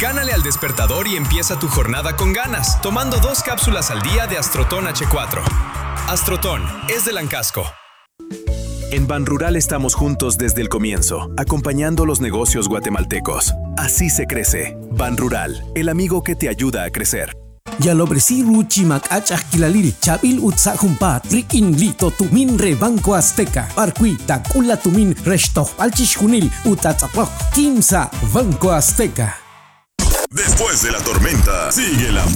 Gánale al despertador y empieza tu jornada con ganas, tomando 2 cápsulas al día de Astrotón H4. Astrotón es de Lancasco. En Banrural estamos juntos desde el comienzo, acompañando los negocios guatemaltecos. Así se crece. Banrural, el amigo que te ayuda a crecer. Yalobresi ruchimak achak kilalil chabil utsahumpat rikin lito tumin re Banco Azteca parqui takula tumin restoh alchishkunil utatzapok kimsa Banco Azteca. Después de la tormenta, sigue la